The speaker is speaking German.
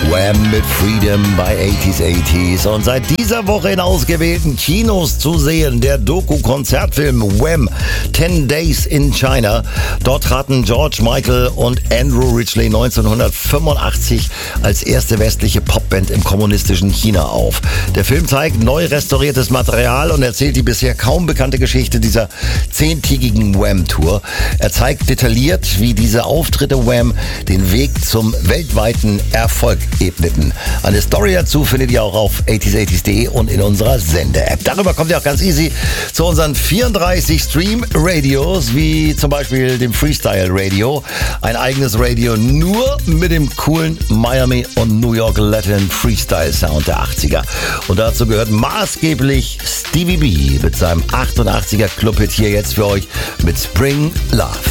Wham mit Freedom bei 80s. Und seit dieser Woche in ausgewählten Kinos zu sehen, der Doku-Konzertfilm Wham! 10 Days in China. Dort traten George Michael und Andrew Ridgeley 1985 als erste westliche Popband im kommunistischen China auf. Der Film zeigt neu restauriertes Material und erzählt die bisher kaum bekannte Geschichte dieser 10-tägigen Wham-Tour. Er zeigt detailliert, wie diese Auftritte Wham! Den Weg zum weltweiten Erfolg ebneten. Eine Story dazu findet ihr auch auf 80s80s.de und in unserer Sende-App. Darüber kommt ihr auch ganz easy zu unseren 34 Stream-Radios, wie zum Beispiel dem Freestyle-Radio. Ein eigenes Radio nur mit dem coolen Miami und New York Latin Freestyle-Sound der 80er. Und dazu gehört maßgeblich Stevie B mit seinem 88er Clubhit hier jetzt für euch mit Spring Love.